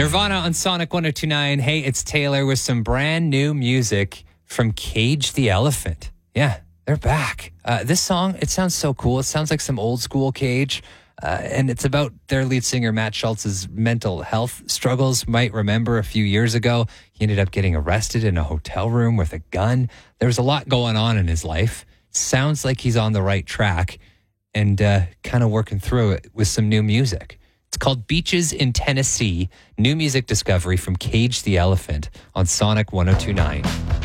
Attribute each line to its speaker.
Speaker 1: Nirvana on Sonic 102.9. Hey, it's Taylor with some brand new music from Cage the Elephant. Yeah, they're back. This song, it sounds so cool. It sounds like some old school Cage. And it's about their lead singer, Matt Schultz's mental health struggles. Might remember a few years ago, he ended up getting arrested in a hotel room with a gun. There was a lot going on in his life. Sounds like he's on the right track and kind of working through it with some new music. It's called Beaches in Tennessee, new music discovery from Cage the Elephant on Sonic 102.9.